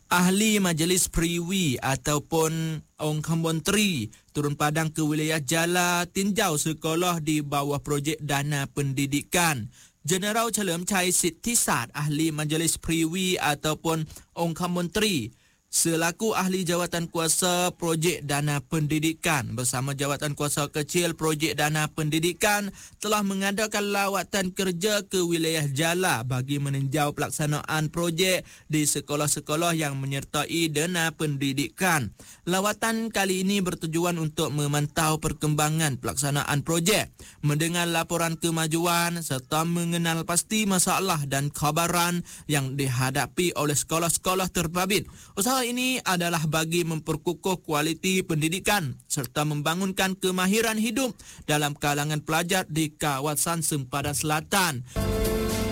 Ahli Majlis Priwi ataupun Ong Menteri turun padang ke wilayah Jala tinjau sekolah di bawah projek dana pendidikan. Jeneral Chalermchai Sittisat, Ahli Majlis Priwi ataupun Ong Menteri selaku ahli jawatan kuasa projek dana pendidikan bersama jawatan kuasa kecil projek dana pendidikan telah mengadakan lawatan kerja ke wilayah Jala bagi meninjau pelaksanaan projek di sekolah-sekolah yang menyertai dana pendidikan. Lawatan kali ini bertujuan untuk memantau perkembangan pelaksanaan projek, mendengar laporan kemajuan serta mengenal pasti masalah dan cabaran yang dihadapi oleh sekolah-sekolah terbabit. Usaha ini adalah bagi memperkukuh kualiti pendidikan serta membangunkan kemahiran hidup dalam kalangan pelajar di kawasan Sempadan Selatan.